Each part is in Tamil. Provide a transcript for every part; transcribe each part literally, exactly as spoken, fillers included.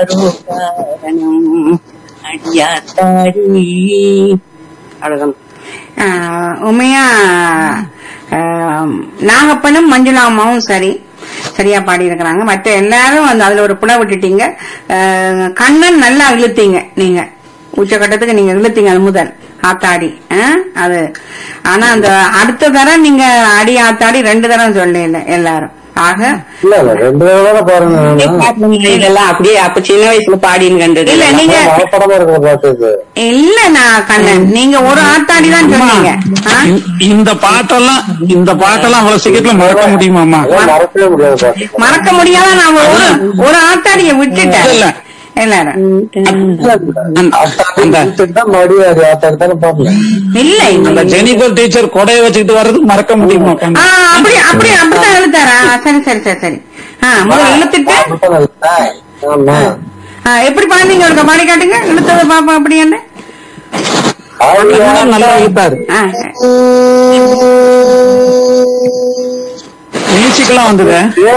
யாரோ காரணம் அடியாத்தாடி. அழகம். உண்மையா நாகப்பனும் மஞ்சுளா அம்மாவும் சரி சரியா பாடி இருக்கிறாங்க. மற்ற எல்லாரும் அந்த அதுல ஒரு புல விட்டுட்டீங்க. கண்ணன் நல்லா இழுத்தீங்க, நீங்க உச்சகட்டத்துக்கு நீங்க இழுத்தீங்க. அது முதல் ஆத்தாடி அது. ஆனா அந்த அடுத்த தரம் நீங்க அடி ஆத்தாடி ரெண்டு தரம் சொல்லல எல்லாரும். ஆக ரெண்டு தடவை பாருங்க. இதெல்லாம் அப்படியே அப்ப சின்ன வயசுல பாடின்னு கண்டது இல்ல. நீங்க இல்ல நான் கண்ணன் நீங்க ஒரு ஆத்தாடி தான் சொன்னீங்க. இந்த பாட்டெல்லாம் இந்த பாட்டெல்லாம் அவ்வளவு சீக்கிரத்துல மறக்க முடியுமாமா? மறக்கவே முடியாது. மறக்க முடியாத நான் ஒரு ஒரு ஆத்தாடிய விட்டுட்டேன் எல்லாரும். இல்லை அந்த ஜெனிபர் டீச்சர் கொடையை வச்சுக்கிட்டு வர்றது மறக்க முடியுமா? அப்படி அப்படி அப்படித்தான் எழுத்தாரா? சரி சரி சரி சரி. ஆஹ் முதல்ல இழுத்துட்டு எப்படி பாருங்க ஒரு பாடி காட்டுங்க. இழுத்தத பாப்பா அப்படி என்ன நல்லா இழுத்தாரு. மியூசிக்கெல்லாம் வந்தது.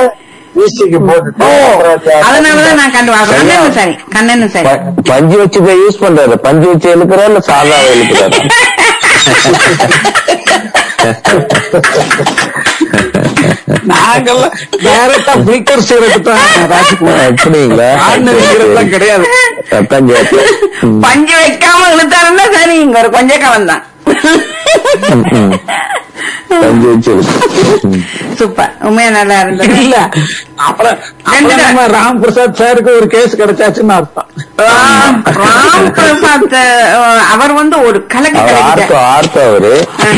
அதனாலதான் நான் கண்டு கண்ணன்னு சரி கண்ணன்னு சரி. பஞ்சு வச்சு போய் யூஸ் பண்றாரு. பஞ்சு வச்சு எழுப்புறா இல்ல சாதாவை எழுப்புறாரு? நாங்கெல்லாம் டைரக்டா பிரிக்கர் சீரட் தான் ராஜ்குமார். அப்படிங்களா? ஆர்டினரி சீரட் தான் கிடையாது. பஞ்சு வைக்காம இழுத்தாருன்னா சரி. இங்க ஒரு கொஞ்ச காலம் தான் சூப்பர். உண்மையா நல்லா இருந்தது. இல்ல அப்புறம் ராம் பிரசாத் சாருக்கு ஒரு கேஸ் கிடைச்சாச்சுன்னு அர்த்தம். ராம் பிரசாத் அவர் வந்து ஒரு கலக்கு அவரு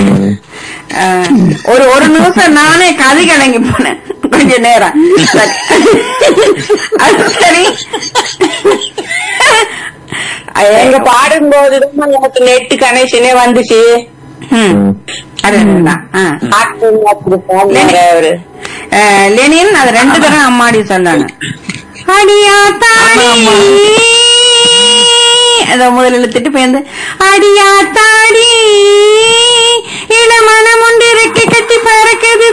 ஒரு ஒரு நிமிஷம் நானே கதை கலங்கி போனேன் கொஞ்ச நேரம். அது சரி. எங்க பாடும்போதுதான் எனக்கு நெட் கனெக்ஷனே வந்துச்சு. லெனின் அது ரெண்டு தரம் அம்மாடி சொல்லணும். அடியா தாடி அத முதல்ல இழுத்துட்டு போய் அடியா தாடி